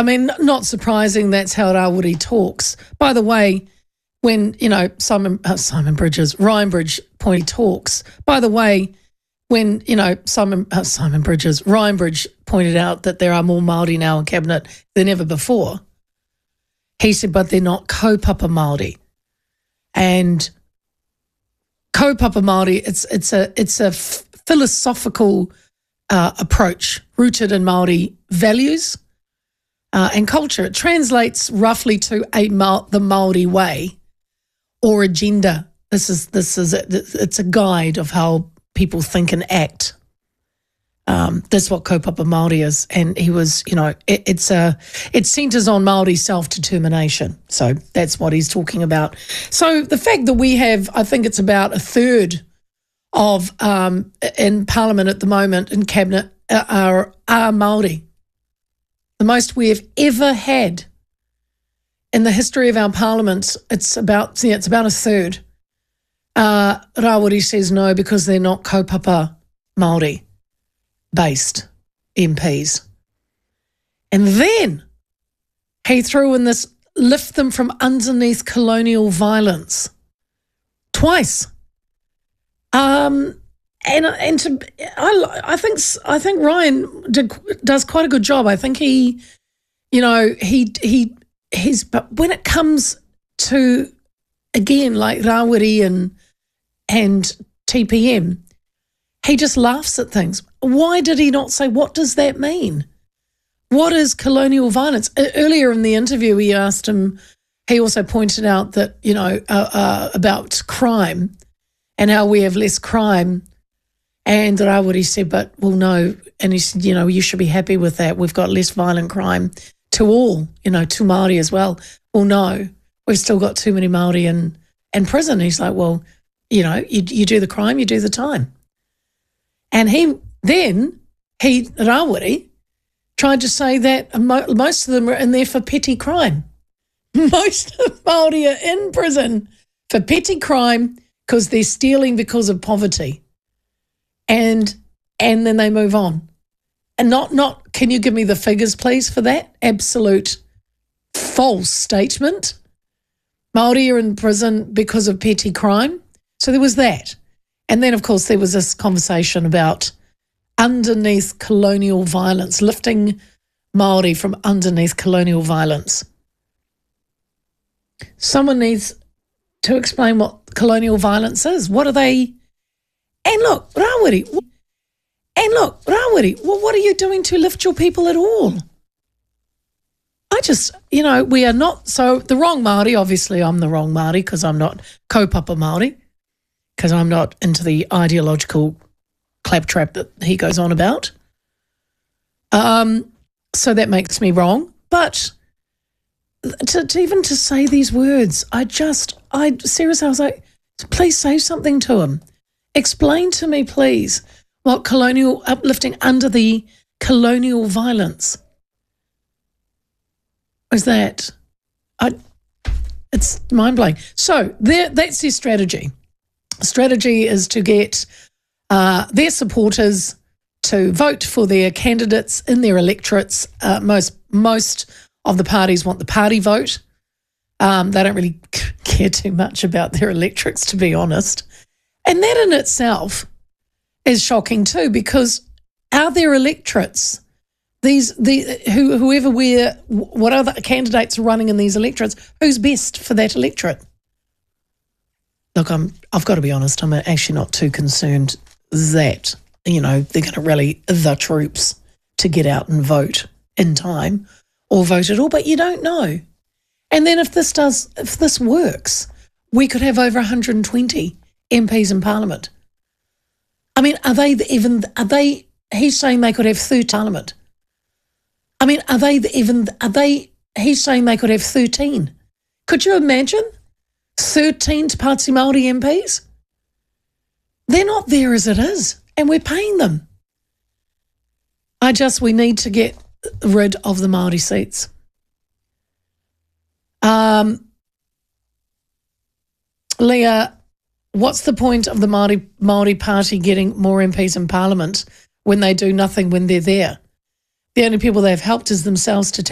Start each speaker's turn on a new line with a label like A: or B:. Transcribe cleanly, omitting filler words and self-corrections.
A: I mean, not surprising that's how Rawiri talks. By the way, when, Ryan Bridges point talks. By the way, when, Ryan Bridge pointed out that there are more Māori now in Cabinet than ever before, he said, but they're not kaupapa Māori. And kaupapa Māori, it's a philosophical approach rooted in Māori values and culture. It translates roughly to the Māori way or agenda. This is it's a guide of how people think and act. That's what kaupapa Māori is, and he was, it centres on Māori self-determination. So that's what he's talking about. So the fact that we have, I think it's about a third of in Parliament at the moment in Cabinet are Māori, the most we have ever had in the history of our Parliament. It's about a third. Rawiri says no because they're not kaupapa Māori based MPs. And then he threw in this lift them from underneath colonial violence twice. I think Ryan does quite a good job. I think but when it comes to, again, like Rawiri and TPM, he just laughs at things. Why did he not say, what does that mean? What is colonial violence? Earlier in the interview, he asked him, he also pointed out that, about crime and how we have less crime. And Rawiri said, no. And he said, you should be happy with that. We've got less violent crime to all, to Māori as well. Well, no, we've still got too many Māori in prison. He's like, well, you do the crime, you do the time. And Rawiri tried to say that most of them are in there for petty crime. Most of Māori are in prison for petty crime because they're stealing because of poverty. And then they move on. And not, can you give me the figures, please, for that? Absolute false statement. Māori are in prison because of petty crime. So there was that. And then, of course, there was this conversation about underneath colonial violence, lifting Māori from underneath colonial violence. Someone needs to explain what colonial violence is. What are they? And look, Rawiri, well, what are you doing to lift your people at all? We are not, so the wrong Māori, obviously I'm the wrong Māori because I'm not kaupapa Māori, because I'm not into the ideological claptrap that he goes on about. So that makes me wrong. But to say these words, seriously, I was like, please say something to him. Explain to me, please, what colonial uplifting under the colonial violence is that. It's mind-blowing. So that's their strategy. Strategy is to get their supporters to vote for their candidates in their electorates. Most of the parties want the party vote. They don't really care too much about their electorates, to be honest. And that in itself is shocking too, because are their electorates, what other candidates are running in these electorates, who's best for that electorate? Look, I've got to be honest, I'm actually not too concerned that, they're going to rally the troops to get out and vote in time or vote at all, but you don't know. And then if this works, we could have over 120 MPs in Parliament. I mean, he's saying they could have 30 Parliament. I mean, he's saying they could have 13. Could you imagine 13 Te Pāti Māori MPs? They're not there as it is, and we're paying them. We need to get rid of the Māori seats. Leah, what's the point of the Māori Party getting more MPs in Parliament when they do nothing when they're there? The only people they've helped is themselves to